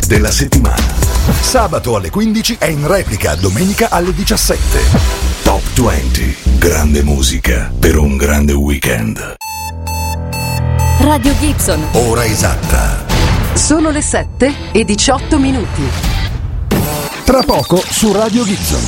della settimana. Sabato alle 15 e in replica domenica alle 17. Top 20. Grande musica per un grande weekend. Radio Gibson. Ora esatta. Sono le 7:18. Tra poco su Radio Gibson.